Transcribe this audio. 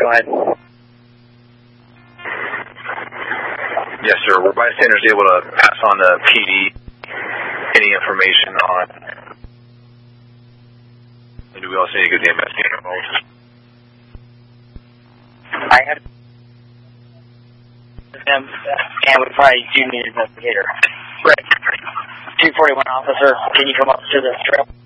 Go ahead. Yes, sir. Were bystanders able to pass on to PD any information on? Do we also need to get the investigator involved? I have them, and we probably do need an investigator. Right. 241 officer, can you come up to the trail?